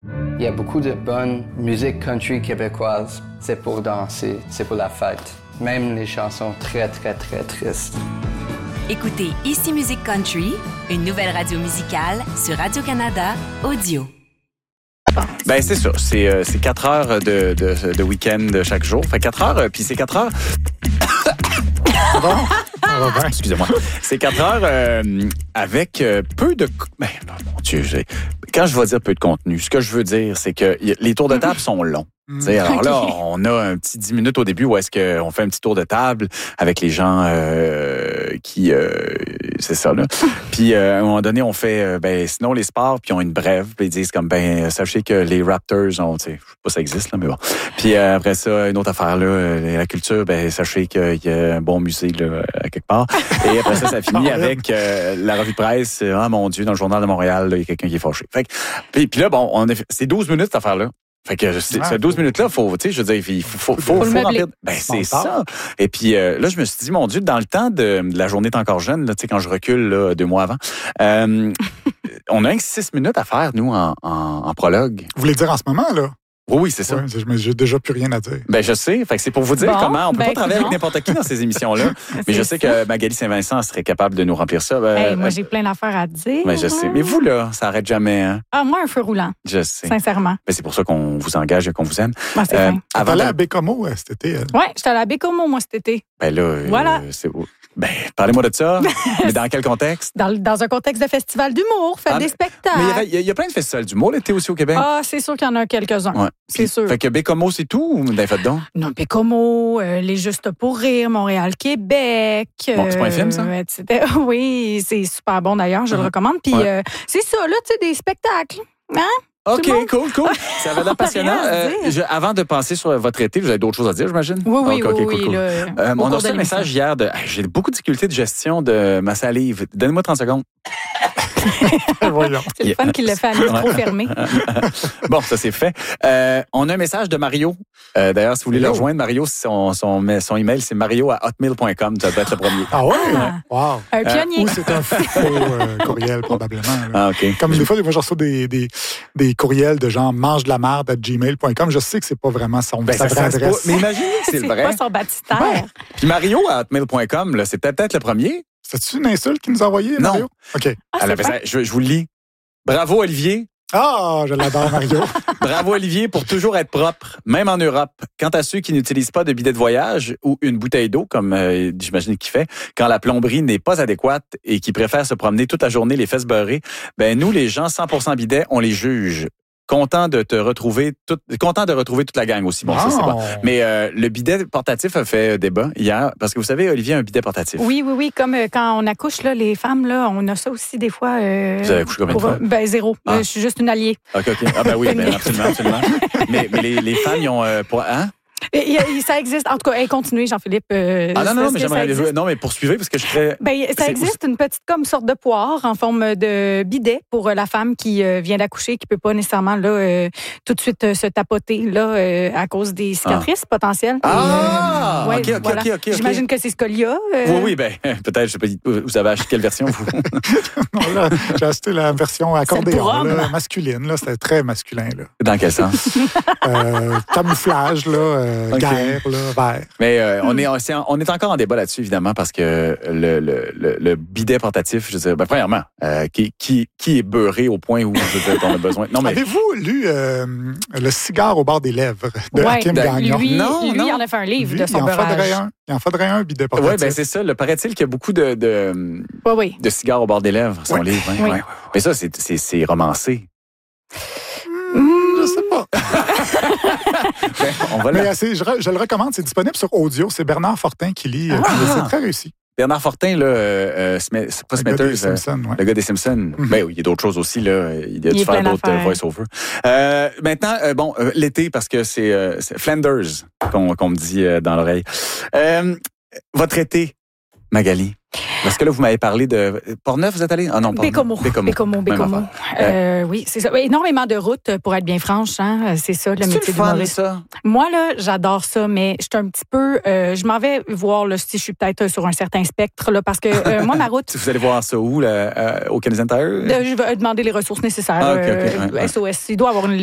Il y a beaucoup de bonne musique country québécoise. C'est pour danser, c'est pour la fête. Même les chansons très, très, très tristes. Écoutez Ici Musique Country, une nouvelle radio musicale sur Radio-Canada Audio. Ben c'est ça, c'est 4 heures de week-end chaque jour. Fait 4 heures, puis c'est 4 heures... Bon, excusez-moi. C'est 4 heures avec peu de... Ben, mon Dieu, quand je vais dire peu de contenu, ce que je veux dire, c'est que les tours de table sont longs. Alors là, on a un petit 10 minutes au début où est-ce qu'on fait un petit tour de table avec les gens qui... c'est ça, là. Puis à un moment donné, on fait... sinon, les sports, puis ils ont une brève. Puis ils disent comme, sachez que les Raptors ont... Je sais pas si ça existe, là, mais bon. Puis après ça, une autre affaire, là, la culture, sachez qu'il y a un bon musée, là, à quelque part. Et après ça finit avec la revue de presse. Ah, mon Dieu, dans le Journal de Montréal, il y a quelqu'un qui est fâché. Fait que, puis là, bon, c'est 12 minutes, cette affaire-là. Fait que ces 12 minutes-là, faut, tu sais, je veux dire, il faut remplir. Ben, c'est ça. Et puis là, je me suis dit, mon Dieu, dans le temps de la journée est encore jeune, là, tu sais, quand je recule, là, 2 mois avant, on a 6 minutes à faire, nous, en prologue. Vous voulez dire en ce moment, là? Oui, c'est ça. Oui, j'ai déjà plus rien à dire. Ben, je sais. Fait que c'est pour vous dire comment on peut pas travailler avec n'importe qui dans ces émissions-là. Mais je sais que Magali Saint-Vincent serait capable de nous remplir ça. Moi, j'ai plein d'affaires à dire. Ben, je sais. Mais vous, là, ça arrête jamais, hein? Ah, moi, un feu roulant. Je sais. Sincèrement. Ben, c'est pour ça qu'on vous engage et qu'on vous aime. Ben, c'est fin. T'es allée à Bécomo cet été? Oui, j'étais allée à Bécomo, moi, cet été. Ben là, voilà. Ben, parlez-moi de ça. Mais dans quel contexte? Dans un contexte de festival d'humour, faites des spectacles. Mais il y a plein de festivals d'humour l'été aussi au Québec. Ah, c'est sûr qu'il y en a quelques-uns. Ouais. C'est sûr. Fait que Bécomo, c'est tout ou d'un fait donc? Non, Bécomo, Les Justes pour rire, Montréal-Québec. Bon, c'est pas un film, ça? Oui, c'est super bon d'ailleurs, je le recommande. Puis c'est ça, là, tu sais, des spectacles. Hein? OK, cool. Ça avait l'air passionnant. Avant de passer sur votre été, vous avez d'autres choses à dire, j'imagine? Oui, cool. On a reçu un message hier j'ai beaucoup de difficultés de gestion de ma salive. Donnez-moi 30 secondes. C'est le fun qu'il le fait à micro fermé. Bon, ça c'est fait. On a un message de Mario. D'ailleurs, si vous voulez le rejoindre, Mario, son email, c'est mario@hotmail.com. Ça doit être le premier. Ah ouais? Wow. Un pionnier. Ou c'est un faux courriel, probablement. Ah, OK. Comme des fois, je reçois des courriels de gens mange-de-la-marde@gmail.com. Je sais que c'est pas vraiment son adresse. Mais imaginez que c'est le vrai. C'est pas son baptistère. Puis mario@hotmail.com, là, c'est peut-être le premier. C'est-tu une insulte qu'il nous a envoyée, Mario? Non. OK. Je vous le lis. Bravo, Olivier. Ah, je l'adore, Mario. Bravo, Olivier, pour toujours être propre, même en Europe. Quant à ceux qui n'utilisent pas de bidet de voyage ou une bouteille d'eau, comme j'imagine qu'il fait, quand la plomberie n'est pas adéquate et qui préfèrent se promener toute la journée les fesses beurrées, nous, les gens 100% bidet, on les juge. Content de retrouver toute la gang aussi. Bon, ça, c'est bon. Mais le bidet portatif a fait débat hier, parce que vous savez, Olivier a un bidet portatif. Oui, comme quand on accouche, là, les femmes, là, on a ça aussi des fois. Vous avez accouché combien de fois? 0. Je suis juste une alliée. OK. Ah oui, absolument. mais les femmes, ils ont... Ça existe. En tout cas, continuez, Jean-Philippe. Non, mais j'aimerais jouer. Non, mais poursuivez, parce que je serais... ça existe une petite comme sorte de poire en forme de bidet pour la femme qui vient d'accoucher, qui peut pas nécessairement là, tout de suite se tapoter là, à cause des cicatrices potentielles. OK. J'imagine que c'est ce qu'il y a. Oui, peut-être. Je sais pas, vous avez acheté quelle version, vous? Non, là, j'ai acheté la version accordéon, là, masculine. Là, c'était très masculin. Là. Dans quel sens? Camouflage, là. Guerre, là, vert. Mais on est encore en débat là-dessus, évidemment, parce que le bidet portatif, je veux dire, premièrement, qui est beurré au point où on a besoin... Non, mais... Avez-vous lu Le cigare au bord des lèvres de Hakim Gagnon? Lui, il en a fait un livre de son beurrage. Il en faudrait un bidet portatif. Oui, c'est ça. Paraît-il qu'il y a beaucoup de cigares au bord des lèvres, son livre. Oui. Mais ça, c'est romancé. Je sais pas. Je le recommande, c'est disponible sur audio. C'est Bernard Fortin qui lit. C'est très réussi. Bernard Fortin, là, c'est pas Smithers, le gars des Simpsons. Mm-hmm. Il y a d'autres choses aussi, là. Il a dû faire d'autres voice-over. Maintenant, l'été, parce que c'est Flanders qu'on me dit dans l'oreille. Votre été, Magali. Parce que là, vous m'avez parlé de... Port-Neuf, vous êtes allé? Ah non, Bécomo. Oui, c'est ça. Énormément de routes, pour être bien franche. Hein? C'est ça, le métier d'humoriste. Ça? Moi, là, j'adore ça, mais je suis un petit peu... je m'en vais voir là, si je suis peut-être sur un certain spectre, là, parce que moi, ma route... Vous allez voir ça où, là, au Canadian Tire? Je vais demander les ressources nécessaires. SOS. Il doit y avoir une